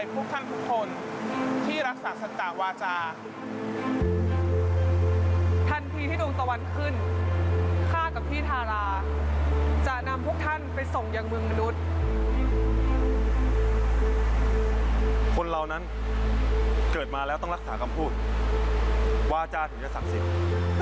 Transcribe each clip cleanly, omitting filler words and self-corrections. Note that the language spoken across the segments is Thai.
พวกท่านทุกคนที่รักษาสัจจาวาจาทันทีที่ดวงตะวันขึ้นข้ากับพี่ทาราจะนำพวกท่านไปส่งยังเมืองมนุษย์คนเรานั้นเกิดมาแล้วต้องรักษาคำพูดวาจาถึงจะศักดิ์สิทธิ์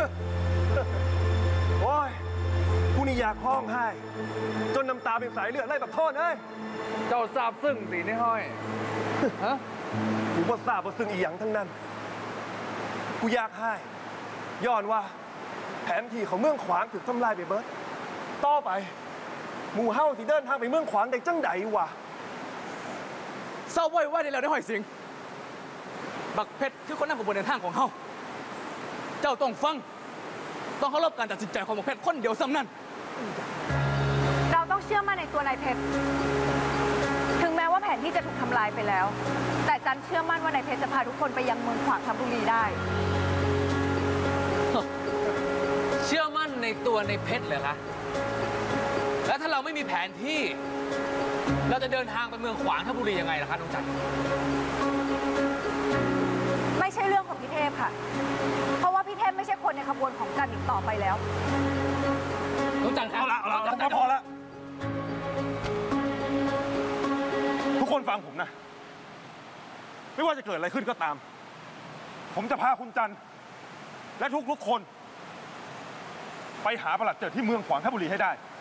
โอ้ยผู้นี่อยากห้องไห้จนน้ำตาเป็นสายเลือดไล่แบบโทษเอ้ยเจ้าทราบซึ่งตีนี่ห้อย ฮะกูบ่ทราบว่าซึ่งอีหยังทั้งนั้นกูอยากให้ย้อนว่าแผนที่ของเมืองขวางถูกทำลายไปเบิดต่อไปหมู่เฮาที่เดินทางไปเมืองขวางได้จังใดวะเศร้าไว้ได้แล้วได้ห้อยสิงบักเพชรคือคนนำขบวนเดินทางของเฮาเจ้าต้องฟังต้องเคารพการตัดสินใจของบักเพชรคนเดียวซ้ำนั่นเราต้องเชื่อมั่นในตัวนายเพชรถึงแม้ว่าแผนที่จะถูกทำลายไปแล้วแต่จันเชื่อมั่นว่านายเพชรจะพาทุกคนไปยังเมืองขวางทับบุรีได้เชื่อมั่นในตัวในเพชรเหรอคะแล้วถ้าเราไม่มีแผนที่เราจะเดินทางไปเมืองขวางทับบุรียังไงล่ะคะน้องจันไม่ใช่เรื่องของพี่เทพค่ะเพราะว่าพี่เทพไม่ใช่คนในขบวนของจันอีกต่อไปแล้วน้องจันครับเอาละพอละทุกคนฟังผมนะไม่ว่าจะเกิดอะไรขึ้นก็ตามผมจะพาคุณจันและทุกคนไปหาประหลัดเจิดที่เมืองขวางทับบุรีให้ได้